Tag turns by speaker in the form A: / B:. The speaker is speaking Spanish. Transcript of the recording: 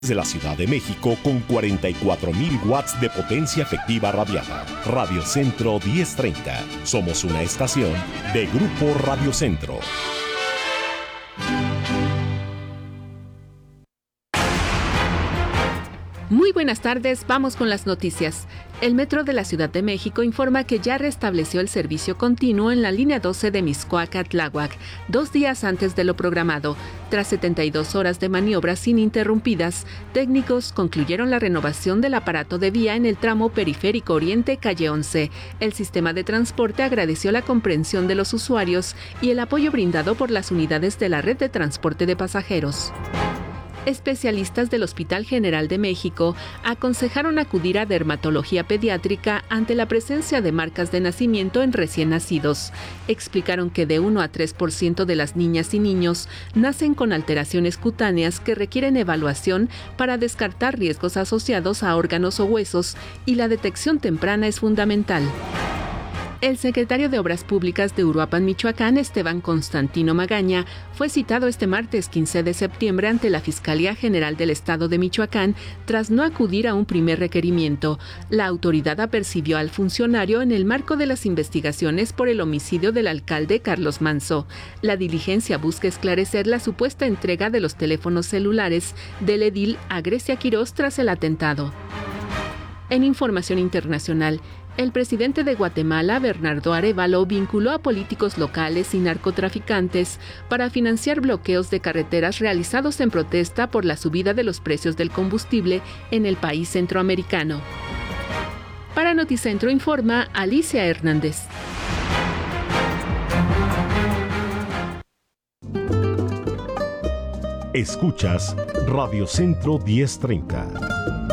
A: de la Ciudad de México con 44,000 watts de potencia efectiva radiada. Radio Centro 1030. Somos una estación de Grupo Radio Centro.
B: Muy buenas tardes, vamos con las noticias. El Metro de la Ciudad de México informa que ya restableció el servicio continuo en la línea 12 de Mixcoac a Tláhuac, 2 días antes de lo programado. Tras 72 horas de maniobras ininterrumpidas, técnicos concluyeron la renovación del aparato de vía en el tramo Periférico Oriente, calle 11. El sistema de transporte agradeció la comprensión de los usuarios y el apoyo brindado por las unidades de la red de transporte de pasajeros. Especialistas del Hospital General de México aconsejaron acudir a dermatología pediátrica ante la presencia de marcas de nacimiento en recién nacidos. Explicaron que de 1 a 3% de las niñas y niños nacen con alteraciones cutáneas que requieren evaluación para descartar riesgos asociados a órganos o huesos, y la detección temprana es fundamental. El secretario de Obras Públicas de Uruapan, Michoacán, Esteban Constantino Magaña, fue citado este martes 15 de septiembre ante la Fiscalía General del Estado de Michoacán tras no acudir a un primer requerimiento. La autoridad apercibió al funcionario en el marco de las investigaciones por el homicidio del alcalde Carlos Manzo. La diligencia busca esclarecer la supuesta entrega de los teléfonos celulares del edil a Grecia Quirós tras el atentado. En información internacional, el presidente de Guatemala, Bernardo Arévalo, vinculó a políticos locales y narcotraficantes para financiar bloqueos de carreteras realizados en protesta por la subida de los precios del combustible en el país centroamericano. Para Noticentro informa Alicia Hernández.
A: Escuchas Radio Centro 1030.